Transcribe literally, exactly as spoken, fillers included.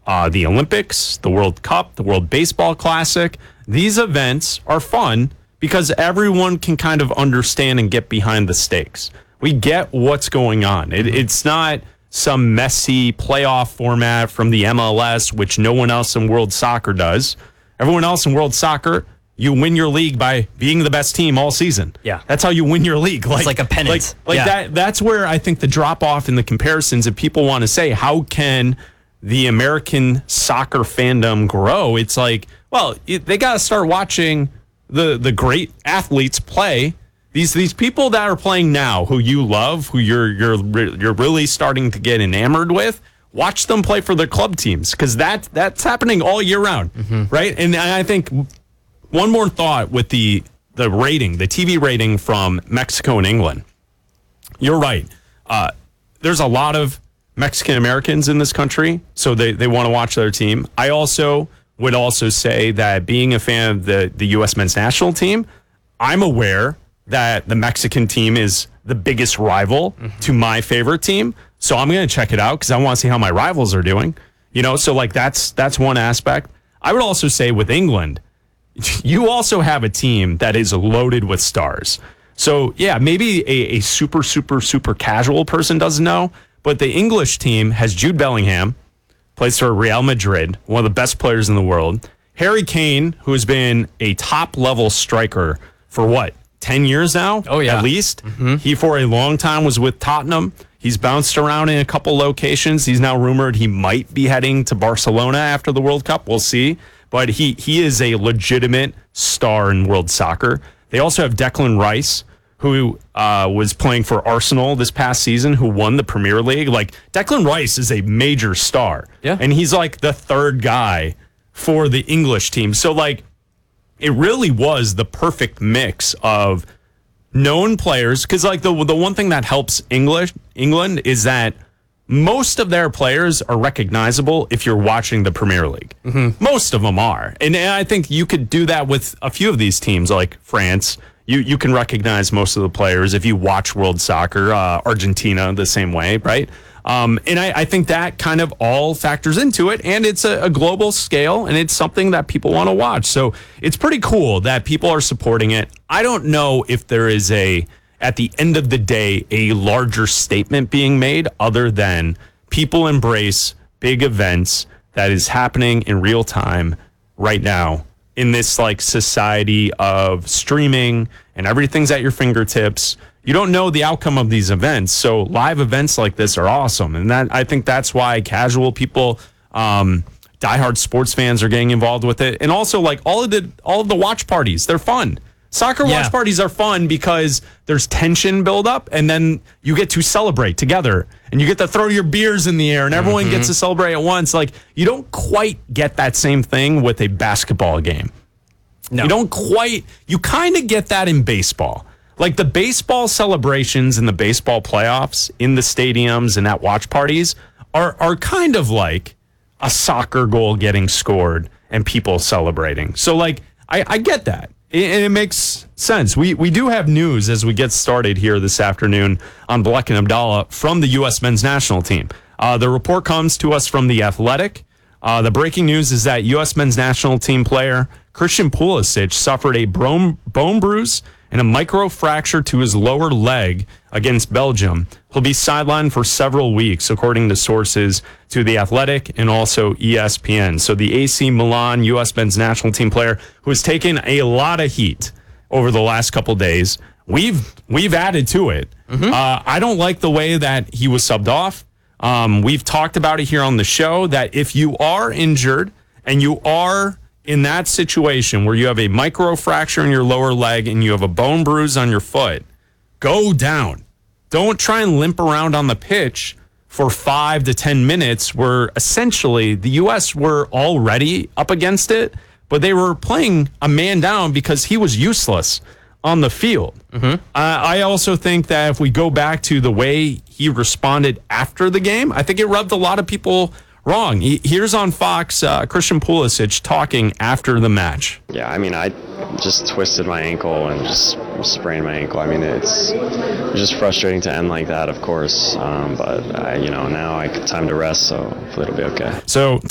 uh, the Olympics, the World Cup, the World Baseball Classic. These events are fun because everyone can kind of understand and get behind the stakes. We get what's going on. It, it's not some messy playoff format from the M L S, which no one else in world soccer does. Everyone else in world soccer, you win your league by being the best team all season. Yeah. That's how you win your league. Like, it's like a pennant. Like, like yeah. that. That's where I think the drop off in the comparisons, if people want to say, how can the American soccer fandom grow? It's like, well, it, they got to start watching the the great athletes play. These these people that are playing now, who you love, who you're you're you're really starting to get enamored with, watch them play for their club teams, because that that's happening all year round, mm-hmm. right? And I think one more thought with the the rating, the T V rating from Mexico and England. You're right. Uh, there's a lot of Mexican Americans in this country, so they, they want to watch their team. I also would also say that being a fan of the, the U S men's national team, I'm aware that the Mexican team is the biggest rival mm-hmm. to my favorite team. So I'm going to check it out because I want to see how my rivals are doing. You know, so like that's that's one aspect. I would also say with England, you also have a team that is loaded with stars. So yeah, maybe a, a super, super, super casual person doesn't know, but the English team has Jude Bellingham, plays for Real Madrid, one of the best players in the world. Harry Kane, who has been a top-level striker for what, ten years now? Oh, yeah. At least. Mm-hmm. He, for a long time, was with Tottenham. He's bounced around in a couple locations. He's now rumored he might be heading to Barcelona after the World Cup. We'll see. But he, he is a legitimate star in world soccer. They also have Declan Rice, who uh, was playing for Arsenal this past season, who won the Premier League. Like, Declan Rice is a major star. Yeah. And he's like the third guy for the English team. So, like, it really was the perfect mix of known players. Because, like, the the one thing that helps English England is that most of their players are recognizable if you're watching the Premier League. Mm-hmm. Most of them are. And, and I think you could do that with a few of these teams, like France. You you can recognize most of the players if you watch world soccer. Uh, Argentina, the same way, right? Um, and I, I think that kind of all factors into it. And it's a, a global scale, and it's something that people want to watch. So it's pretty cool that people are supporting it. I don't know if there is a, at the end of the day, a larger statement being made other than people embrace big events that is happening in real time right now. In this like society of streaming and everything's at your fingertips, you don't know the outcome of these events. So live events like this are awesome. And that I think that's why casual people, um, diehard sports fans are getting involved with it. And also like all of the all of the watch parties, they're fun. Soccer yeah. watch parties are fun because there's tension build up, and then you get to celebrate together, and you get to throw your beers in the air, and everyone mm-hmm. gets to celebrate at once. Like, you don't quite get that same thing with a basketball game. No. You don't quite, you kind of get that in baseball. Like the baseball celebrations and the baseball playoffs in the stadiums and at watch parties are are kind of like a soccer goal getting scored and people celebrating. So like, I, I get that. And it makes sense. We we do have news as we get started here this afternoon on Bleck and Abdallah from the U S men's national team. Uh, the report comes to us from The Athletic. Uh, the breaking news is that U S men's national team player Christian Pulisic suffered a bone, bone bruise and a microfracture to his lower leg against Belgium. He'll be sidelined for several weeks, according to sources to The Athletic and also E S P N. So the A C Milan U S men's national team player who has taken a lot of heat over the last couple days, we've we've added to it. Mm-hmm. Uh, I don't like the way that he was subbed off. Um, we've talked about it here on the show that if you are injured and you are in that situation where you have a microfracture in your lower leg and you have a bone bruise on your foot, go down. Don't try and limp around on the pitch for five to ten minutes where essentially the U S were already up against it, but they were playing a man down because he was useless on the field. Mm-hmm. Uh, I also think that if we go back to the way he responded after the game, I think it rubbed a lot of people wrong. He, here's on Fox, uh, Christian Pulisic talking after the match. Yeah, I mean, I just twisted my ankle and just sprained my ankle. I mean, it's just frustrating to end like that, of course. Um, but, I, you know, now I time to rest, so hopefully it'll be okay. So